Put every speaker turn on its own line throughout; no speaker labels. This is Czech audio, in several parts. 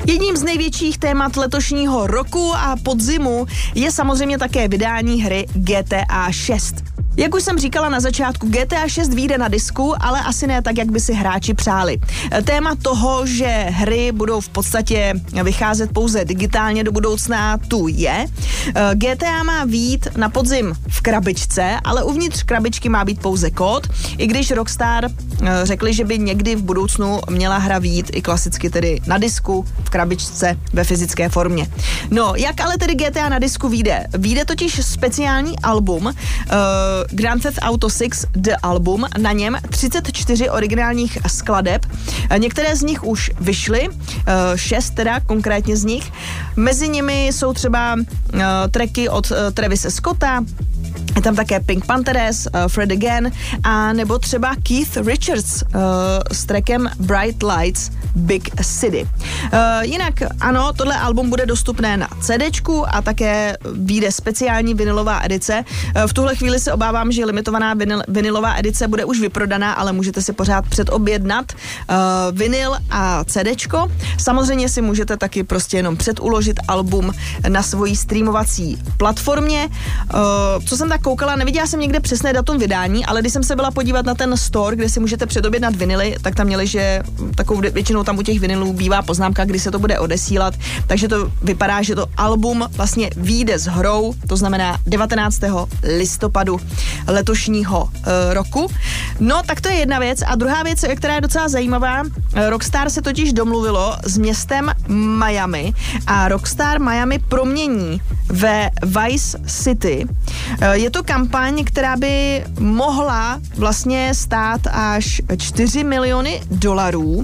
Jedním z největších témat letošního roku a podzimu je samozřejmě také vydání hry GTA 6. Jak už jsem říkala na začátku, GTA 6 vyjde na disku, ale asi ne tak, jak by si hráči přáli. Téma toho, že hry budou v podstatě vycházet pouze digitálně do budoucna, tu je. GTA má vyjít na podzim v krabičce, ale uvnitř krabičky má být pouze kód, i když Rockstar řekli, že by někdy v budoucnu měla hra vyjít i klasicky tedy na disku, v krabičce, ve fyzické formě. No, jak ale tedy GTA na disku vyjde? Vyjde totiž speciální album Grand Theft Auto 6 The Album, na něm 34 originálních skladeb. Některé z nich už vyšly, 6 teda konkrétně z nich. Mezi nimi jsou třeba tracky od Travise Scotta, je tam také Pink Panthers, Fred Again a nebo třeba Keith Richards s trackem Bright Lights Big City. Jinak ano, tohle album bude dostupné na CDčku a také vyjde speciální vinylová edice. V tuhle chvíli se obávám, že limitovaná vinylová edice bude už vyprodaná, ale můžete si pořád předobjednat vinyl a CDčko. Samozřejmě si můžete taky prostě jenom předuložit album na svojí streamovací platformě. Co jsem tak koukala, neviděla jsem někde přesné datum vydání, ale když jsem se byla podívat na ten store, kde si můžete předobjednat vinily, tak tam měli, že takovou většinou tam u těch vinylů bývá poznámka, kdy se to bude odesílat, takže to vypadá, že to album vlastně vyjde s hrou, to znamená 19. listopadu letošního roku. No, tak to je jedna věc. A druhá věc, která je docela zajímavá, Rockstar se totiž domluvilo s městem Miami a Rockstar Miami promění ve Vice City. Je to kampaň, která by mohla vlastně stát až 4 miliony dolarů.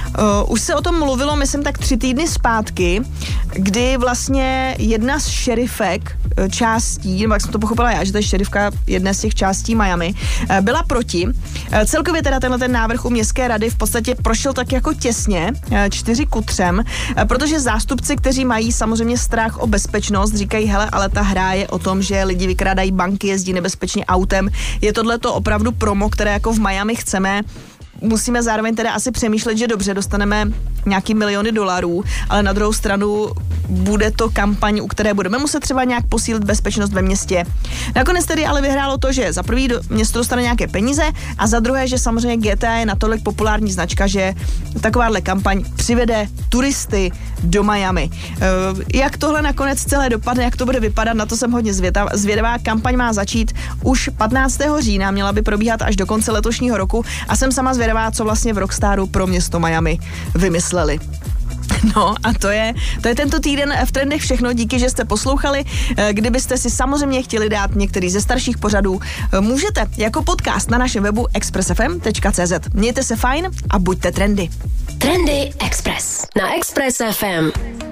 Už se o tom mluvilo, myslím, tak 3 týdny zpátky, kdy vlastně jedna z šerifek částí, nebo jak jsem to pochopila já, že to je šerifka jedné z těch částí Miami, byla proti. Celkově teda tenhle ten návrh u městské rady v podstatě prošel tak jako těsně, 4-3, protože zástupci, kteří mají samozřejmě strach o bezpečnost, říkají, hele, ale ta hra je o tom, že lidi vykrádají banky, jezdí nebezpečně autem. Je tohleto opravdu promo, které jako v Miami chceme. Musíme zároveň teda asi přemýšlet, že dobře, dostaneme nějaký miliony dolarů, ale na druhou stranu bude to kampaň, u které budeme muset třeba nějak posílit bezpečnost ve městě. Nakonec tedy ale vyhrálo to, že za prvý město dostane nějaké peníze a za druhé, že samozřejmě GTA je natolik populární značka, že takováhle kampaň přivede turisty do Miami. Jak tohle nakonec celé dopadne, jak to bude vypadat, na to jsem hodně zvědavá. Kampaň má začít už 15. října, měla by probíhat až do konce letošního roku a jsem sama zvědavá, co vlastně v Rockstaru pro město Miami vymysleli. No a to je tento týden v Trendech všechno, díky, že jste poslouchali. Kdybyste si samozřejmě chtěli dát některý ze starších pořadů, můžete jako podcast na našem webu expressfm.cz. Mějte se fajn a buďte trendy.
Trendy Express na Express FM.